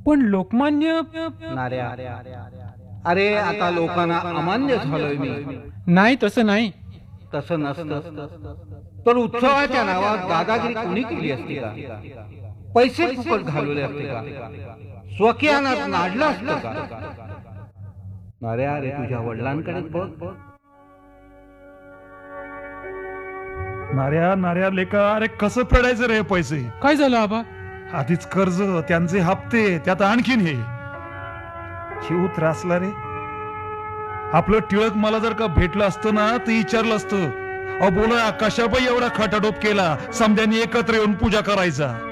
पण लोकमान्य नाऱ्या, अरे आता लोकांना अमान्य झालोय मी. नाही, तसं नाही. तसं नसतं तर उत्सवाच्या नावात दादागिरी कोणी केली असती का? पैसे फुकट घालवले असते का? स्वकीयानात नाडलं असतं का? नाऱ्या, अरे तुझ्या वडिलांकडे बघ. नाऱ्या नाऱ्या लेका, अरे कसं फेडायचं रे पैसे? काय झालं आबा? आधीच कर्ज, त्यांचे हप्ते, त्यात आणखीन हे जीव त्रासला रे. आपलं टिळक मला जर का भेटलं असतं ना तर विचारलं असतं, अहो बोला कशा बाई एवढा खटाटोप केला, समद्यांनी एकत्र येऊन पूजा करायचा.